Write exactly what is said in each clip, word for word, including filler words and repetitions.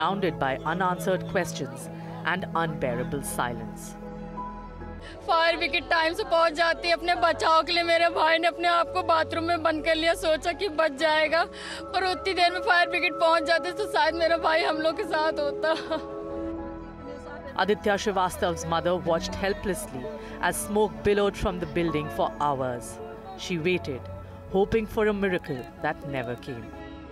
surrounded by unanswered questions and unbearable silence. Fire brigade time से पहुंच जाती है अपने बचाव के लिए। मेरे भाई ने अपने आप को बाथरूम में बंद कर लिया, सोचा कि बच जाएगा, पर उतनी देर में फायर ब्रिगेड पहुंच जाते तो शायद मेरा भाई हम लोग के साथ होता। Aditya Srivastav's mother watched helplessly as smoke billowed from the building for hours. She waited, hoping for a miracle that never came.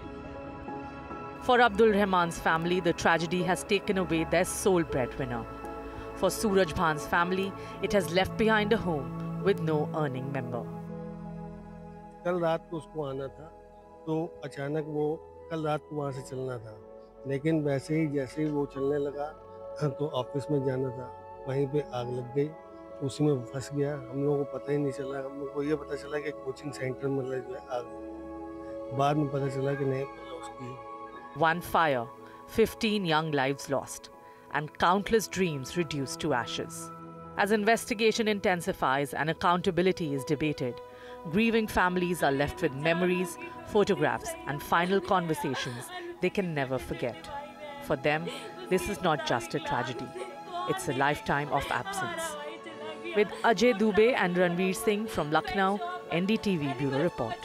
For Abdul Rahman's family, the tragedy has taken away their sole breadwinner. For Suraj Bhan's family, it has left behind a home with no earning member. कल रात को उसको आना था, तो अचानक वो कल रात को वहाँ से चलना था, लेकिन वैसे ही जैसे ही वो चलने लगा तो ऑफिस में जाना था, वहीं पे आग लग गई, उसी में फंस गया। हम लोगों को पता ही नहीं चला, हम लोग को ये पता चला कि कोचिंग सेंटर में जो है आग, बाद में पता चला कि नहीं उसकी। One fire, fifteen young lives lost, and countless dreams reduced to ashes. As investigation intensifies and accountability is debated, grieving families are left with memories, photographs, and final conversations they can never forget. For them, this is not just a tragedy, it's a lifetime of absence. With Ajay Dubey and Ranveer Singh from Lucknow, N D T V Bureau Report.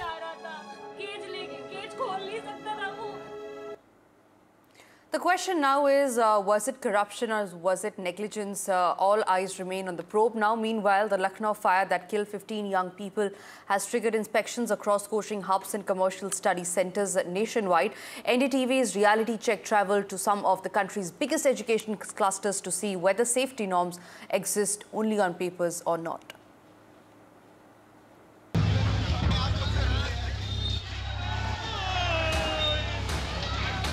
The question now is, uh, was it corruption or was it negligence? Uh, all eyes remain on the probe now. Meanwhile, the Lucknow fire that killed fifteen young people has triggered inspections across coaching hubs and commercial study centres nationwide. N D T V's reality check travelled to some of the country's biggest education clusters to see whether safety norms exist only on papers or not.